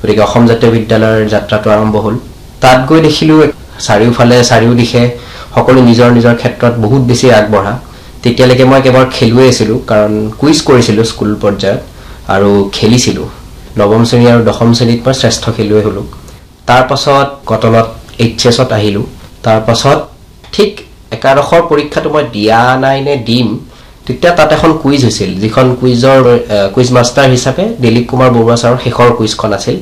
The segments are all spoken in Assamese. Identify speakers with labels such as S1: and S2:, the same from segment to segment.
S1: গতিকে অসম জাতীয় বিদ্যালয়ৰ যাত্ৰাটো আৰম্ভ হ'ল তাত গৈ দেখিলোঁ চাৰিওফালে চাৰিওদিশে সকলো নিজৰ নিজৰ ক্ষেত্ৰত বহুত বেছি আগবঢ়া তেতিয়ালৈকে মই কেৱল খেলুৱৈ আছিলোঁ কাৰণ কুইজ কৰিছিলোঁ স্কুল পৰ্যায়ত আৰু খেলিছিলোঁ নৱম শ্ৰেণী আৰু দশম শ্ৰেণীত মই শ্ৰেষ্ঠ খেলুৱৈ হ'লোঁ তাৰ পাছত কটনত এইচএছত আহিলোঁ তাৰ পাছত ঠিক একাদশৰ পৰীক্ষাটো মই দিয়া নাই নে দিম তেতিয়া তাত এখন কুইজ হৈছিল যিখন কুইজৰ কুইজ মাষ্টাৰ হিচাপে দিলীপ কুমাৰ বৰুৱা ছাৰৰ শেষৰ কুইজখন আছিল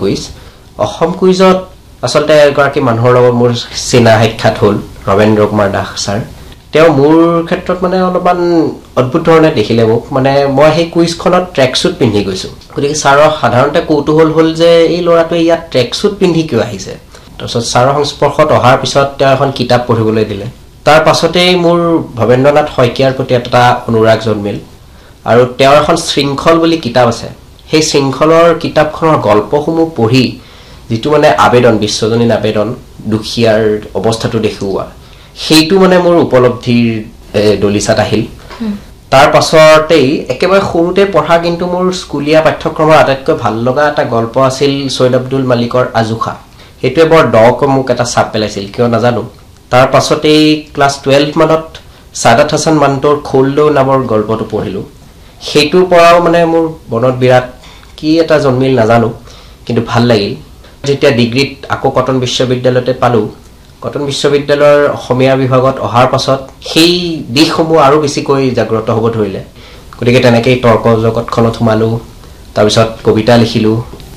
S1: অসম কুইজত আচলতে এগৰাকী মানুহৰ লগত মোৰ চিনা সাক্ষাৎ হ'ল ৰবেন্দ্ৰ কুমাৰ দাস ছাৰ তেওঁ মোৰ ক্ষেত্ৰত মানে অলপমান অদ্ভুত ধৰণে দেখিলে মোক মানে মই সেই কুইজখনত ট্ৰেকছুট পিন্ধি গৈছোঁ গতিকে ছাৰৰ সাধাৰণতে কৌতূহল হ'ল যে এই ল'ৰাটোৱে ইয়াত ট্ৰেকছুট পিন্ধি কিয় আহিছে তাৰপিছত ছাৰৰ সংস্পৰ্শত অহাৰ পিছত তেওঁ এখন কিতাপ পঢ়িবলৈ দিলে তাৰ পাছতেই মোৰ ভৱেন্দ্ৰনাথ শইকীয়াৰ প্ৰতি এটা অনুৰাগ জন্মিল আৰু তেওঁৰ এখন শৃংখল বুলি কিতাপ আছে সেই শৃংখলৰ কিতাপখনৰ গল্পসমূহ পঢ়ি যিটো মানে আবেদন বিশ্বজনীন আবেদন দুখীয়াৰ অৱস্থাটো দেখুওৱা সেইটো মানে মোৰ উপলব্ধিৰ দলিচাত আহিল তাৰ পাছতেই একেবাৰে সৰুতে পঢ়া কিন্তু মোৰ স্কুলীয়া পাঠ্যক্ৰমৰ আটাইতকৈ ভাল লগা এটা গল্প আছিল সৈয়দ আব্দুল মালিকৰ আজুখা সেইটোৱে বৰ দকৈ মোক এটা চাপ পেলাইছিল কিয় নাজানো তাৰ পাছতেই ক্লাছ 12 মানত সাদাত হাছান মান্টোৰ খোলদৌ নামৰ গল্পটো পঢ়িলোঁ সেইটোৰ পৰাও মানে মোৰ মনত বিৰাট কি এটা জন্মিল নাজানো কিন্তু ভাল লাগিল যেতিয়া ডিগ্ৰীত আকৌ কটন বিশ্ববিদ্যালয়তে পালোঁ কটন বিশ্ববিদ্যালয়ৰ অসমীয়া বিভাগত অহাৰ পাছত সেই দিশসমূহ আৰু বেছিকৈ জাগ্ৰত হ'ব ধৰিলে গতিকে তেনেকেই তৰ্ক জগতখনত সোমালোঁ তাৰপিছত কবিতা লিখিলোঁ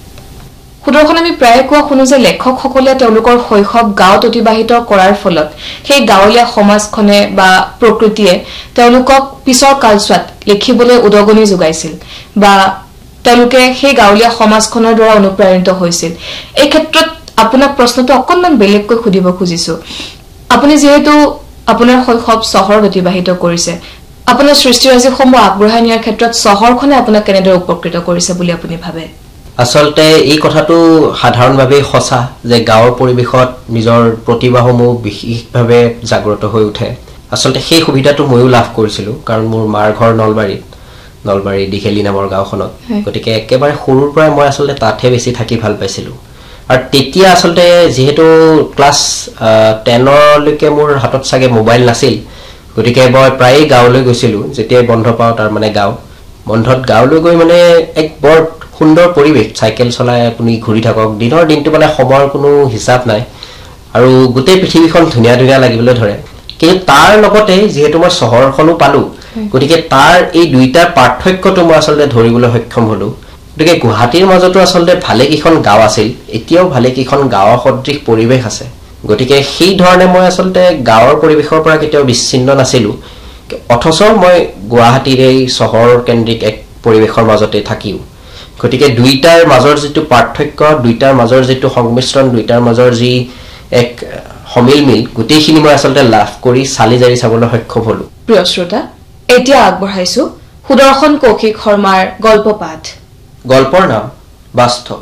S2: সুদৰ্শন আমি প্ৰায় কোৱা শুনো যে লেখকসকলে তেওঁলোকৰ শৈশৱ গাঁৱত অতিবাহিত কৰাৰ ফলত সেই গাঁৱলীয়া সমাজখনে বা প্ৰকৃতিয়ে তেওঁলোকক পিছৰ কালছোৱাত লিখিবলৈ উদগনি যোগাইছিল বা তেওঁলোকে সেই গাঁৱলীয়া সমাজখনৰ দ্বাৰা অনুপ্ৰাণিত হৈছিল এই ক্ষেত্ৰত আপোনাক প্ৰশ্নটো অকণমান বেলেগকৈ সুধিব খুজিছো আপুনি যেহেতু আপোনাৰ শৈশৱ চহৰত অতিবাহিত কৰিছে আপোনাৰ সৃষ্টিৰাজিসমূহ আগবঢ়াই নিয়াৰ ক্ষেত্ৰত চহৰখনে আপোনাক কেনেদৰে উপকৃত কৰিছে বুলি আপুনি ভাবে
S1: আচলতে এই কথাটো সাধাৰণভাৱে সঁচা যে গাঁৱৰ পৰিৱেশত নিজৰ প্ৰতিভাসমূহ বিশেষভাৱে জাগ্ৰত হৈ উঠে আচলতে সেই সুবিধাটো ময়ো লাভ কৰিছিলোঁ কাৰণ মোৰ মাৰ ঘৰ নলবাৰী দিঘেলি নামৰ গাঁওখনত গতিকে একেবাৰে সৰুৰ পৰাই মই আচলতে তাতহে বেছি থাকি ভাল পাইছিলোঁ আৰু তেতিয়া আচলতে যিহেতু ক্লাছ 10লৈকে মোৰ হাতত চাগে মোবাইল নাছিল গতিকে মই প্ৰায়ে গাঁৱলৈ গৈছিলোঁ যেতিয়াই বন্ধ পাওঁ তাৰ মানে বন্ধত গাঁৱলৈ গৈ মানে এক বৰ সুন্দৰ পৰিৱেশ চাইকেল চলাই আপুনি ঘূৰি থাকক দিনৰ দিনটো মানে সময়ৰ কোনো হিচাপ নাই আৰু গোটেই পৃথিৱীখন ধুনীয়া ধুনীয়া লাগিবলৈ ধৰে কিন্তু তাৰ লগতে যিহেতু মই চহৰখনো পালোঁ গতিকে তাৰ এই দুইটাৰ পাৰ্থক্যটো মই আচলতে ধৰিবলৈ সক্ষম হ'লোঁ গতিকে গুৱাহাটীৰ মাজতো আচলতে ভালেকেইখন গাঁও আছিল এতিয়াও ভালেকেইখন গাঁৱৰ সদৃশ পৰিৱেশ আছে গতিকে সেই ধৰণে মই আচলতে গাঁৱৰ পৰিৱেশৰ পৰা কেতিয়াও বিচ্ছিন্ন নাছিলোঁ অথচ মই গুৱাহাটীৰ এই চহৰ কেন্দ্ৰিক এক পৰিৱেশৰ মাজতে থাকিও গতিকে দুইটাৰ মাজৰ যিটো পাৰ্থক্য দুইটাৰ মাজৰ যিটো সংমিশ্ৰণ দুইটাৰ মাজৰ যি এক সমিলমিল গোটেইখিনি মই আচলতে লাভ কৰি চালি জাৰি চাবলৈ সক্ষম হ'লোঁ
S2: প্ৰিয় শ্ৰোতা এতিয়া আগবঢ়াইছো সুদৰ্শন কৌশিক শৰ্মাৰ গল্পপাঠ
S1: গল্পৰ নাম বাস্তৱ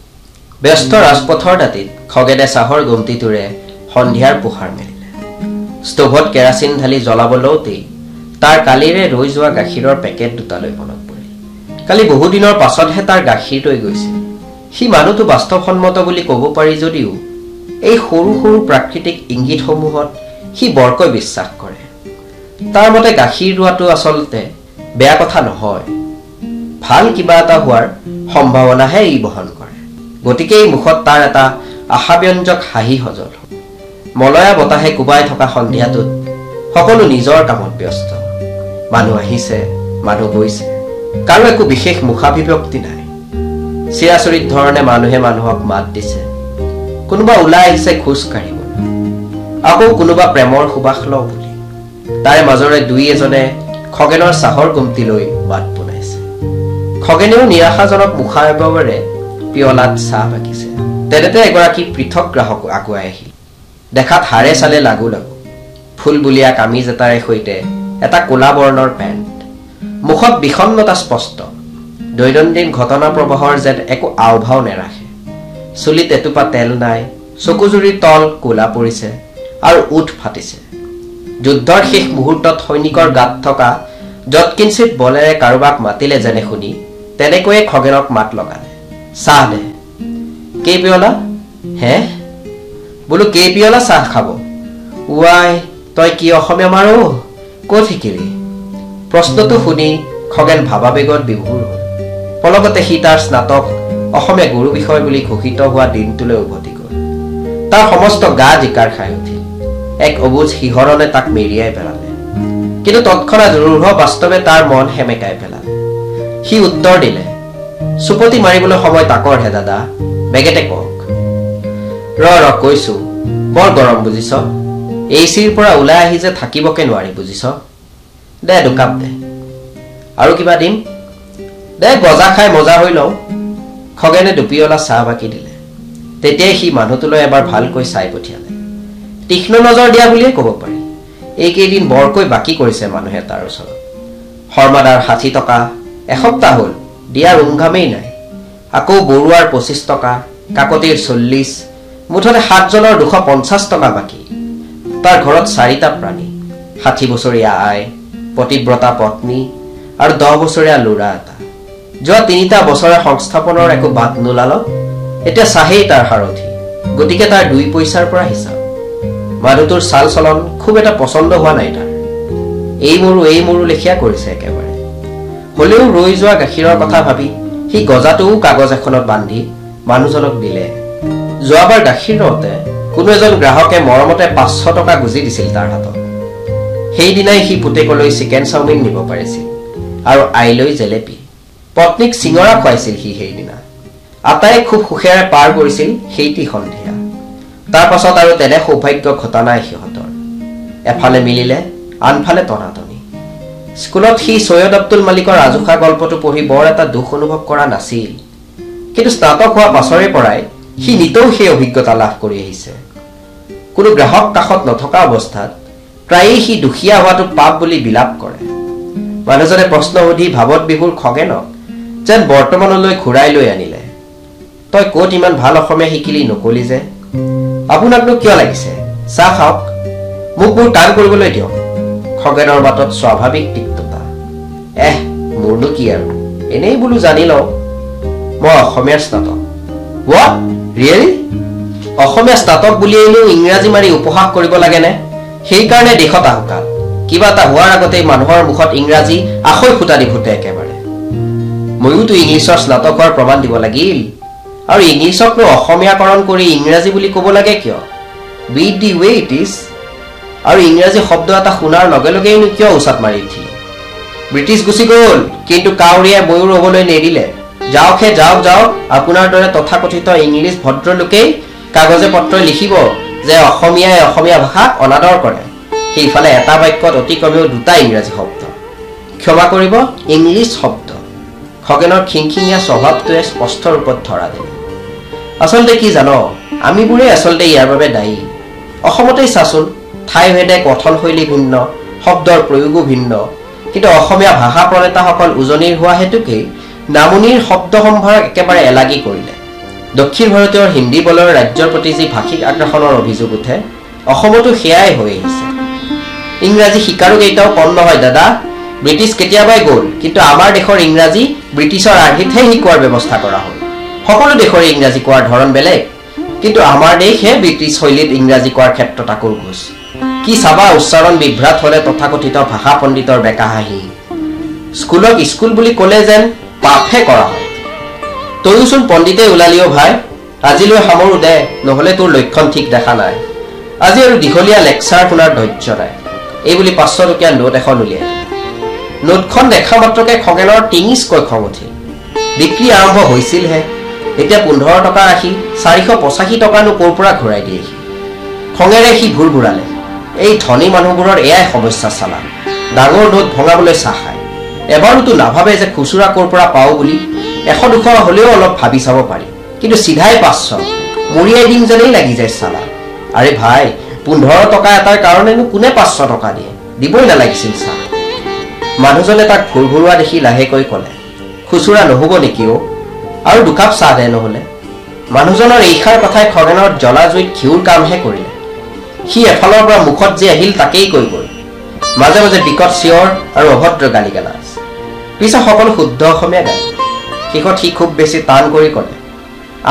S1: ব্যস্ত ৰাজপথৰ দাঁতিত খগেনে চাহৰ গুমটিটোৰে সন্ধিয়াৰ পোহাৰ মেলিলে ষ্টোভত কেৰাচিন ঢালি জ্বলাবলৈতেই তাৰ কালিৰে ৰৈ যোৱা গাখীৰৰ পেকেট দুটালৈ মনত পৰিল কালি বহুদিনৰ পাছতহে তাৰ গাখীৰ ৰৈ গৈছিল সি মানুহটো বাস্তৱসন্মত বুলি ক'ব পাৰি যদিও এই সৰু সৰু প্ৰাকৃতিক ইংগিতসমূহত সি বৰকৈ বিশ্বাস কৰে তাৰ মতে গাখীৰ ৰোৱাটো আচলতে বেয়া কথা নহয় ভাল কিবা এটা হোৱাৰ সম্ভাৱনাহে ই বহন কৰে গতিকে এই মুখত তাৰ এটা আশাব্যঞ্জক হাঁহি সজল মলয়া বতাহে কোবাই থকা সন্ধিয়াটোত সকলো নিজৰ কামত ব্যস্ত মানুহ আহিছে মানুহ গৈছে কাৰো একো বিশেষ মুখাভিব্যক্তি নাই চিৰাচৰিত ধৰণে মানুহে মানুহক মাত দিছে কোনোবা ওলাই আহিছে খোজ কাঢ়িবলৈ আকৌ কোনোবা প্ৰেমৰ সুবাস লওঁ বুলি তাৰে মাজৰে দুই এজনে খগেনৰ চাহৰ গুমটিলৈ বাট বনাইছে খগেনেও নিৰাশাজনক মুখাৰৱেৰে পিয়লাত চাহ বাকিছে তেনেতে এগৰাকী পৃথক গ্ৰাহক আগুৱাই আহিল দেখাত হাড়ে চালে লাগু ফুলবুলীয়া কামিজ এটাৰে সৈতে এটা ক'লা বৰ্ণৰ পেণ্ট মুখত বিষণ্ণতা স্পষ্ট দৈনন্দিন ঘটনা প্ৰবাহৰ যেন একো আওভাও নেৰাখে চুলিত এটোপা তেল নাই চকুজুৰিৰ তল ক'লা পৰিছে আৰু উঠ ফাটিছে যুদ্ধৰ শেষ মুহূৰ্তত সৈনিকৰ গাত থকা যৎকিঞ্চিত বলেৰে কাৰোবাক মাতিলে যেনে শুনি তেনেকৈয়ে খগেনক মাত লগালে চাহ দে কেই পিয়লা হে বোলো কেই পিয়লা চাহ খাব উৱাই তই কি অসমীয়া মাৰো ক'ত শিকিলি প্ৰশ্নটো শুনি খগেন ভাৱাবেগত বিভোৰ হ'ল পলকতে সি তাৰ স্নাতক অসমীয়া গুৰু বিষয় বুলি ঘোষিত হোৱা দিনটোলৈ উভতি গ'ল তাৰ সমস্ত গা জিকাৰ খাই উঠিল এক অবুজ শিহৰণে তাক মেৰিয়াই পেলালে কিন্তু তৎক্ষণাৎ ৰুঢ় বাস্তৱে তাৰ মন সেমেকাই পেলালে সি উত্তৰ দিলে সুপতি মাৰিবলৈ সময় তাকৰ হে দাদা বেগেতে কওক ৰ কৈছো বৰ গৰম বুজিছ এচিৰ পৰা ওলাই আহি যে থাকিবকে নোৱাৰি বুজিছ দে দুকাপ দে আৰু কিবা দিম দে গজা খাই মজা হৈ লওঁ খগেনে দুপিয়লা চাহ বাকি দিলে তেতিয়াই সি মানুহটোলৈ এবাৰ ভালকৈ চাই পঠিয়ালে তীক্ষ্ণ নজৰ দিয়া বুলিয়ে ক'ব পাৰি এইকেইদিন বৰকৈ বাকি কৰিছে মানুহে তাৰ ওচৰত শৰ্মাদাৰ 60 টকা এসপ্তাহ হ'ল দিয়াৰ উংঘামেই নাই আকৌ বৰুৱাৰ 25 টকা কাকতিৰ 40 মুঠতে 7 জনৰ 250 টকা বাকি তাৰ ঘৰত 4টা প্ৰাণী 60 বছৰীয়া আই পতিব্ৰতা পত্নী আৰু 10 বছৰীয়া ল'ৰা এটা যোৱা 3টা বছৰৰ সংস্থাপনৰ একো বাদ নোলালত এতিয়া চাহেই তাৰ সাৰথি গতিকে তাৰ 2 পইচাৰ পৰা হিচাপ মানুহটোৰ চাল চলন খুব এটা পছন্দ হোৱা নাই তাৰ এই মোৰো লেখিয়া কৰিছে একেবাৰে হলেও ৰৈ যোৱা গাখীৰৰ কথা ভাবি সি গজাটোও কাগজ এখনত বান্ধি মানুহজনক দিলে যোৱাবাৰ গাখীৰ ৰওঁতে কোনো এজন গ্ৰাহকে মৰমতে 500 টকা গুজি দিছিল তাৰ হাতত সেইদিনাই সি পুতেকলৈ চিকেন চাওমিন নিব পাৰিছিল আৰু আইলৈ জেলেপি পত্নীক সিঙৰা খুৱাইছিল সি সেইদিনা আটাই খুব সুখেৰে পাৰ কৰিছিল সেইটি সন্ধিয়া তাৰ পাছত আৰু তেনে সৌভাগ্য ঘটা নাই সিহঁতৰ এফালে মিলিলে আনফালে টনাটনি স্কুলত সি সৈয়দ আব্দুল মালিকৰ ৰাজুখা গল্পটো পঢ়ি বৰ এটা দুখ অনুভৱ কৰা নাছিল কিন্তু স্নাতক হোৱা পাছৰে পৰাই সি নিতৌ সেই অভিজ্ঞতা লাভ কৰি আহিছে কোনো গ্ৰাহক কাষত নথকা অৱস্থাত প্ৰায়ে সি দুখীয়া হোৱাটো পাপ বুলি বিলাপ কৰে মানুহজনে প্ৰশ্ন সুধি ভাৱত বিহুৰ খগেনক যেন বৰ্তমানলৈ ঘূৰাই লৈ আনিলে তই ক'ত ইমান ভাল অসমীয়া শিকিলি নকলি যে আপোনাকনো কিয় লাগিছে চাহ খাওক মোক মোৰ কাম কৰিবলৈ দিয়ক খগেনৰ মাতত স্বাভাৱিক তিক্ততা মোৰনো কি আৰু এনেই বোলো জানি লওঁ মই অসমীয়াৰ স্নাতক হোৱাট ৰিয়েলি অসমীয়া স্নাতক বুলিয়েই ইংৰাজী মাৰি উপহাস কৰিব লাগেনে সেইকাৰণে দেশত আহুকাল কিবা এটা হোৱাৰ আগতেই মানুহৰ মুখত ইংৰাজী আখৈ ফুটা দি ফুটে একেবাৰে ময়োতো ইংলিছৰ স্নাতক হোৱাৰ প্ৰমাণ দিব লাগিল আৰু ইংলিছকনো অসমীয়াকৰণ কৰি ইংৰাজী বুলি ক'ব লাগে কিয় B the way it is আৰু ইংৰাজী শব্দ এটা শুনাৰ লগে লগেইনো কিয় উচাত মাৰি উঠিল ব্ৰিটিছ গুচি গ'ল কিন্তু কাউৰীয়ে ময়ূৰ হ'বলৈ নেদিলে যাওক আপোনাৰ দৰে তথাকথিত ইংলিছ ভদ্ৰলোকেই কাগজে পত্ৰ লিখিব যে অসমীয়াই অসমীয়া ভাষাক অনাদৰ কৰে সেইফালে এটা বাক্যত অতি কমেও 2টা ইংৰাজী শব্দ ক্ষমা কৰিব ইংলিছ শব্দ খগেনৰ খিংখিঙীয়া স্বভাৱটোৱে স্পষ্ট ৰূপত ধৰা দিলে আচলতে কি জানো আমিবোৰে আচলতে ইয়াৰ বাবে দায়ী অসমতেই চাচোন ঠাইভেদে কথনশৈলী ভিন্ন শব্দৰ প্ৰয়োগো ভিন্ন কিন্তু অসমীয়া ভাষা প্ৰণেতাসকল উজনিৰ হোৱা হেতুকেই নামনিৰ শব্দ সম্ভাৰক একেবাৰে এলাগি কৰিলে দক্ষিণ ভাৰতীয় হিন্দী বলৰ ৰাজ্যৰ প্ৰতি যি ভাষিক আগ্ৰাসনৰ অভিযোগ উঠে অসমতো সেয়াই হৈ আহিছে ইংৰাজী শিকাৰো কেইটাও কম নহয় দাদা ব্ৰিটিছ কেতিয়াবাই গ'ল কিন্তু আমাৰ দেশৰ ইংৰাজী ব্ৰিটিছৰ আৰ্হিতহে শিকোৱাৰ ব্যৱস্থা কৰা হ'ল সকলো দেশৰ ইংৰাজী কোৱাৰ ধৰণ বেলেগ কিন্তু আমাৰ দেশহে ব্ৰিটিছ শৈলীত ইংৰাজী কোৱাৰ ক্ষেত্ৰত আকুল ঘোষ কি চাবা উচ্চাৰণ বিভ্ৰাট হলে তথাকথিত ভাষা পণ্ডিতৰ বেকা হাঁহি স্কুলক স্কুল বুলি ক'লে যেন পাপহে কৰা হয় তয়ুচোন পণ্ডিতে ওলালিও ভাই আজিলৈ সামৰো দে নহলে তোৰ লক্ষণ ঠিক দেখা নাই আজি আৰু দীঘলীয়া লেকচাৰ শুনাৰ ধৈৰ্য নাই এই বুলি 500 টকীয়া নোট এখন উলিয়াই নোটখন দেখা মাত্ৰকে খগেনৰ টিঙিচকৈ খং উঠিল বিক্ৰী আৰম্ভ হৈছিলহে এতিয়া 15 টকা ৰাখি 485 টকানো ক'ৰ পৰা ঘূৰাই দিয়ে সি খঙেৰে সি ঘূৰালে এই ধনী মানুহবোৰৰ এয়াই সমস্যা চালা ডাঙৰ নোট ভঙাবলৈ চাহায় এবাৰোতো নাভাবে যে খুচুৰা ক'ৰ পৰা পাও বুলি 100-200 হলেও অলপ ভাবি চাব পাৰি কিন্তু সিধাই 500 মৰিয়াই দিম যেনেই লাগি যায় চালা আৰে ভাই 15 টকা এটাৰ কাৰণেনো কোনে 500 টকা দিয়ে দিবই নালাগিছিল চাহ মানুহজনে তাক ঘূৰঘূৰোৱা দেখি লাহেকৈ ক'লে খুচুৰা নহ'ব নেকি আৰু দুকাপ চাহ দে নহলে মানুহজনৰ এইখাৰ কথাই খগেনৰ জ্বলা জুইত ঘিউৰ কামহে কৰিলে সি এফালৰ পৰা মুখত যে আহিল তাকেই কৈ গ'ল মাজে মাজে বিকট চিঞৰ আৰু অভদ্ৰ গালি গালাজ পিছত সকলো শুদ্ধ অসমীয়া গায় শেষত সি খুব বেছি টান কৰি ক'লে